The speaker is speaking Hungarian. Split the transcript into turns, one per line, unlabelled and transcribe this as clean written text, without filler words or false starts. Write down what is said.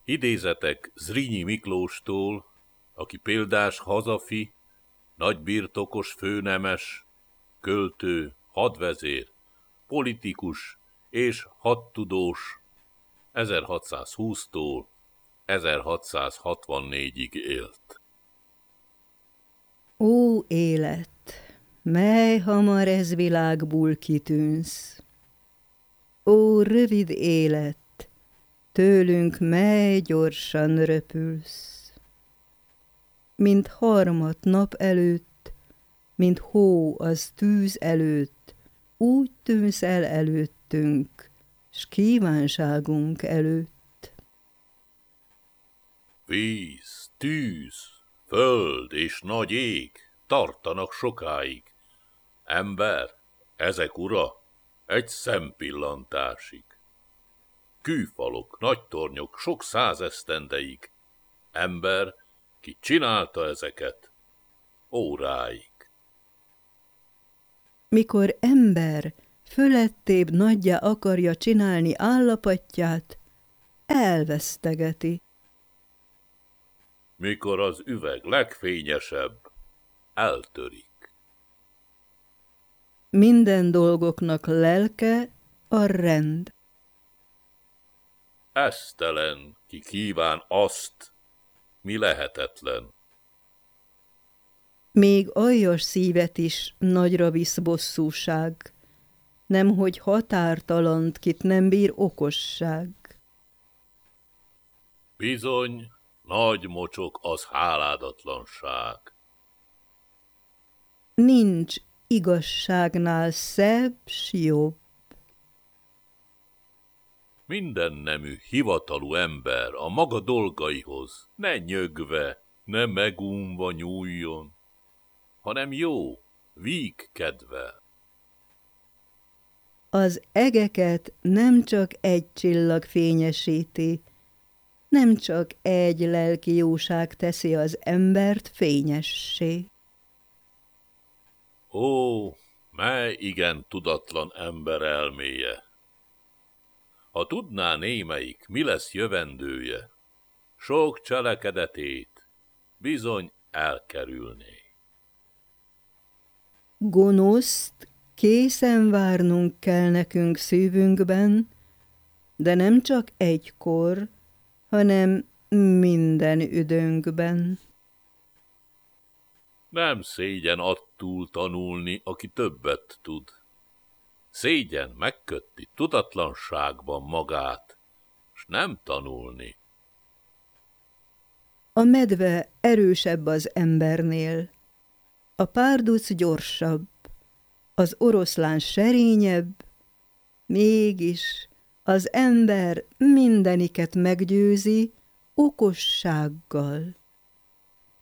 Idézetek Zrínyi Miklóstól, aki példás hazafi, nagybirtokos főnemes, költő, hadvezér, politikus és hadtudós 1620-tól 1664-ig élt.
Ó élet, mely hamar ez világból kitűnsz! Ó rövid élet, tőlünk mely gyorsan röpülsz! Mint harmat nap előtt, mint hó az tűz előtt, úgy tűnsz el előttünk, s kívánságunk előtt.
Víz, tűz, föld és nagy ég tartanak sokáig. Ember, ezek ura, egy szempillantásig. Kőfalok, nagy tornyok sok százesztendeig. Ember, ki csinálta ezeket? Óráig.
Mikor ember fölettébb nagyjá akarja csinálni állapotját, elvesztegeti.
Mikor az üveg legfényesebb, eltörik.
Minden dolgoknak lelke a rend.
Esztelen, ki kíván azt, mi lehetetlen.
Még aljas szívet is nagyra visz bosszúság, nemhogy határtalant, kit nem bír okosság.
Bizony, nagy mocsok az háládatlanság.
Nincs igazságnál szebb s jobb.
Minden nemű hivatalú ember a maga dolgaihoz ne nyögve, ne megúmva nyúljon, hanem jó, víg kedvel.
Az egeket nem csak egy csillag fényesíti, nem csak egy lelki jóság teszi az embert fényessé.
Ó, mely igen tudatlan ember elméje! Ha tudná némelyik, mi lesz jövendője, sok cselekedetét bizony elkerülné.
Gonoszt készen várnunk kell nekünk szívünkben, de nem csak egykor, hanem minden üdönkben.
Nem szégyen attól tanulni, aki többet tud. Szégyen megkötni tudatlanságban magát, s nem tanulni.
A medve erősebb az embernél, a párduc gyorsabb, az oroszlán serényebb, mégis az ember mindeniket meggyőzi okossággal.